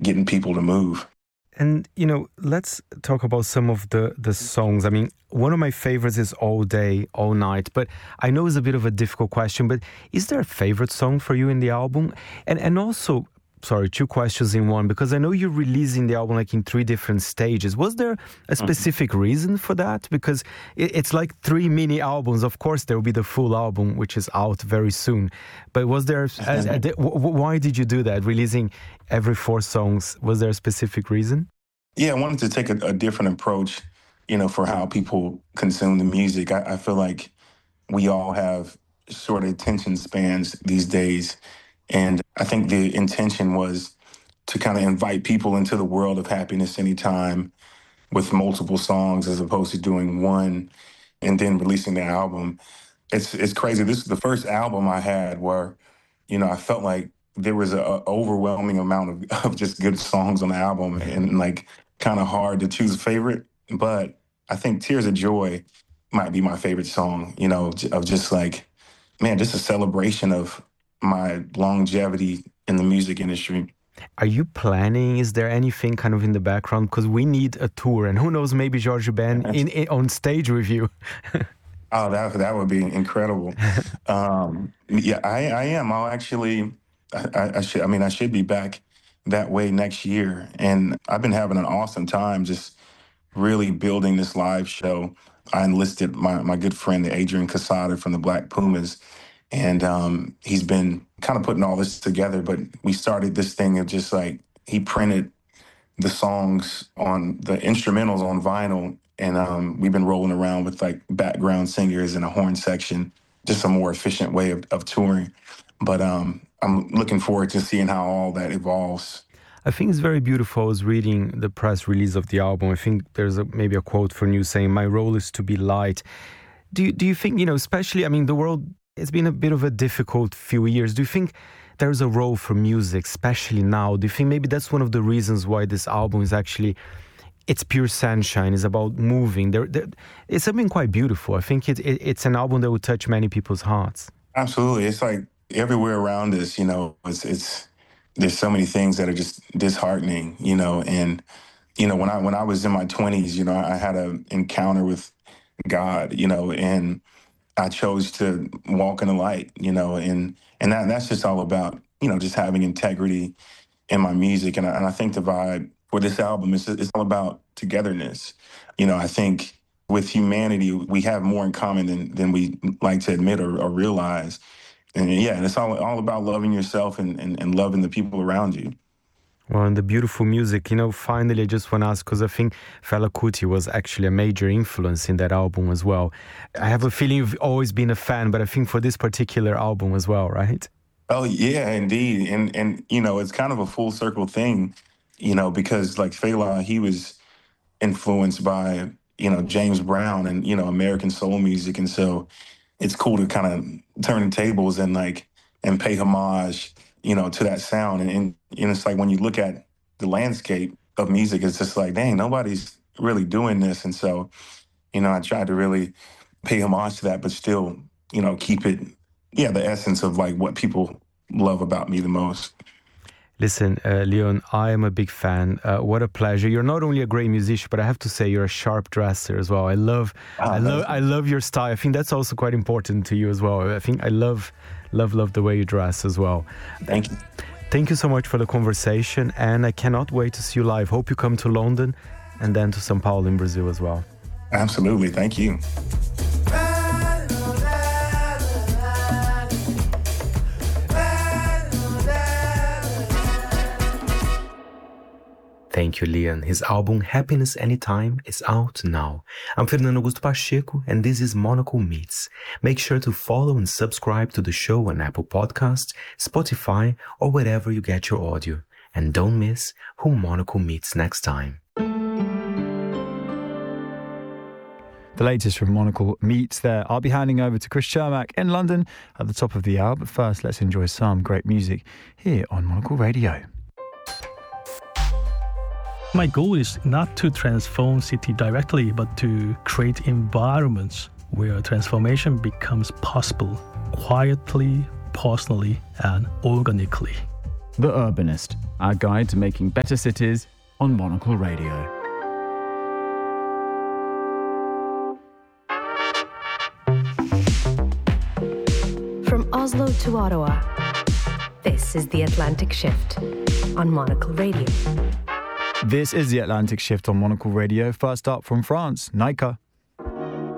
getting people to move. And, let's talk about some of the songs. I mean, one of my favorites is All Day, All Night. But I know it's a bit of a difficult question, but is there a favorite song for you in the album? And also, sorry, two questions in one, because I know you're releasing the album like in 3 different stages. Was there a specific reason for that? Because it's like 3 mini albums. Of course, there will be the full album, which is out very soon. But was there, why did you do that, releasing every 4 songs? Was there a specific reason? Yeah, I wanted to take a different approach, for how people consume the music. I feel like we all have sort of attention spans these days. And I think the intention was to kind of invite people into the world of Happiness Anytime with multiple songs as opposed to doing one and then releasing the album. It's crazy. This is the first album I had where, I felt like there was an overwhelming amount of just good songs on the album and like kind of hard to choose a favorite. But I think Tears of Joy might be my favorite song, of just like, man, just a celebration of my longevity in the music industry. Are you planning? Is there anything kind of in the background? Because we need a tour, and who knows, maybe Jorge Ben on stage with you. Oh, that would be incredible. Yeah, I am. I'll actually, I should be back that way next year. And I've been having an awesome time just really building this live show. I enlisted my good friend, Adrian Casada from the Black Pumas. And he's been kind of putting all this together. But we started this thing of just like, he printed the songs on the instrumentals on vinyl. And we've been rolling around with like background singers and a horn section, just a more efficient way of touring. But I'm looking forward to seeing how all that evolves. I think it's very beautiful. I was reading the press release of the album. I think there's maybe a quote from you saying, "My role is to be light." Do you think, especially, the world, it's been a bit of a difficult few years. Do you think there's a role for music, especially now? Do you think maybe that's one of the reasons why this album is actually, it's pure sunshine, it's about moving? It's something quite beautiful. I think it's an album that will touch many people's hearts. Absolutely. It's like everywhere around us, it's there's so many things that are just disheartening, and, when I was in my 20s, I had an encounter with God, and I chose to walk in the light, and that's just all about, just having integrity in my music. And I think the vibe for this album is all about togetherness. I think with humanity, we have more in common than we like to admit or realize. And and it's all about loving yourself and loving the people around you. Well, and the beautiful music, finally I just want to ask, because I think Fela Kuti was actually a major influence in that album as well. I have a feeling you've always been a fan, but I think for this particular album as well, right? Oh, yeah, indeed. And it's kind of a full circle thing, because like Fela, he was influenced by, James Brown and, American soul music. And so it's cool to kind of turn the tables and pay homage, to that sound. And it's like when you look at the landscape of music, it's just like, dang, nobody's really doing this. And so, I tried to really pay homage to that, but still, keep it, the essence of like what people love about me the most. Listen, Leon, I am a big fan. What a pleasure. You're not only a great musician, but I have to say you're a sharp dresser as well. I love your style. I think that's also quite important to you as well. I think I love the way you dress as well. Thank you. Thank you so much for the conversation, and I cannot wait to see you live. Hope you come to London and then to São Paulo in Brazil as well. Absolutely. Thank you. Thank you, Leon. His album Happiness Anytime is out now. I'm Fernando Augusto Pacheco, and this is Monocle Meets. Make sure to follow and subscribe to the show on Apple Podcasts, Spotify, or wherever you get your audio. And don't miss who Monocle meets next time. The latest from Monocle Meets there. I'll be handing over to Chris Cermak in London at the top of the hour. But first, let's enjoy some great music here on Monocle Radio. My goal is not to transform city directly, but to create environments where transformation becomes possible quietly, personally, and organically. The Urbanist, our guide to making better cities on Monocle Radio. From Oslo to Ottawa, this is The Atlantic Shift on Monocle Radio. This is The Atlantic Shift on Monocle Radio. First up from France, Naika.